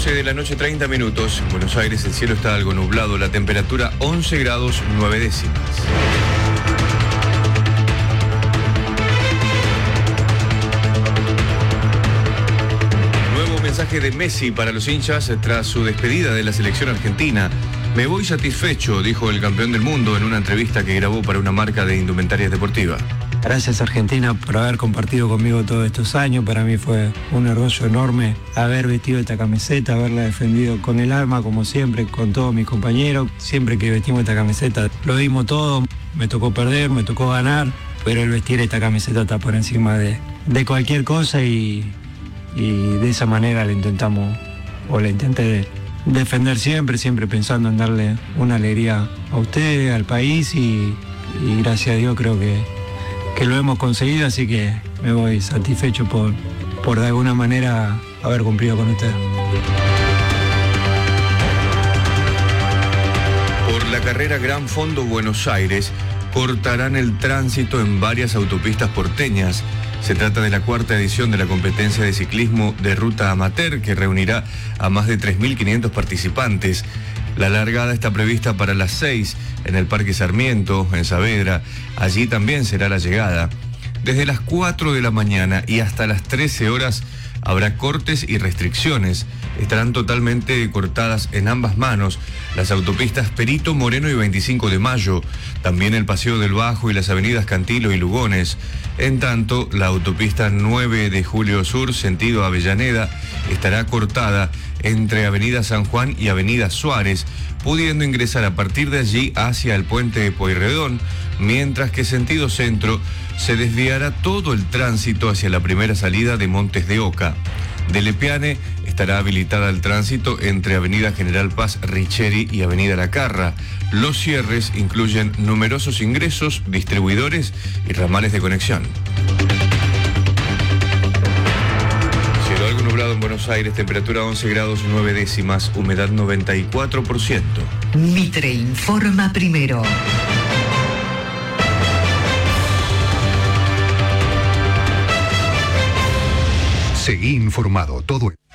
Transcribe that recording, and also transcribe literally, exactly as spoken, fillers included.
doce de la noche, treinta minutos. En Buenos Aires el cielo está algo nublado, la temperatura once grados nueve décimas. Nuevo mensaje de Messi para los hinchas tras su despedida de la selección argentina. Me voy satisfecho, dijo el campeón del mundo en una entrevista que grabó para una marca de indumentarias deportivas. Gracias Argentina por haber compartido conmigo todos estos años. Para mí fue un orgullo enorme haber vestido esta camiseta, haberla defendido con el alma, como siempre, con todos mis compañeros. Siempre que vestimos esta camiseta lo dimos todo. Me tocó perder, me tocó ganar, pero el vestir esta camiseta está por encima de, de cualquier cosa y, y de esa manera la intentamos, o la intenté de, defender siempre, siempre pensando en darle una alegría a ustedes, al país y, y gracias a Dios creo que que lo hemos conseguido, así que me voy satisfecho por, por de alguna manera haber cumplido con ustedes. Por la carrera Gran Fondo Buenos Aires, cortarán el tránsito en varias autopistas porteñas. Se trata de la cuarta edición de la competencia de ciclismo de ruta amateur que reunirá a más de tres mil quinientos participantes. La largada está prevista para las seis en el Parque Sarmiento, en Saavedra. Allí también será la llegada. Desde las cuatro de la mañana y hasta las trece horas habrá cortes y restricciones. Estarán totalmente cortadas en ambas manos las autopistas Perito Moreno y veinticinco de mayo, también el Paseo del Bajo y las avenidas Cantilo y Lugones. En tanto, la autopista nueve de Julio Sur, sentido Avellaneda, estará cortada entre Avenida San Juan y Avenida Suárez, pudiendo ingresar a partir de allí hacia el puente de Pueyrredón, mientras que sentido centro se desviará todo el tránsito hacia la primera salida de Montes de Oca. De Lepiane estará habilitada el tránsito entre Avenida General Paz Richeri y Avenida La Carra. Los cierres incluyen numerosos ingresos, distribuidores y ramales de conexión. Cielo algo nublado en Buenos Aires, temperatura once grados nueve décimas, humedad noventa y cuatro por ciento. Mitre informa primero. Seguí informado todo el...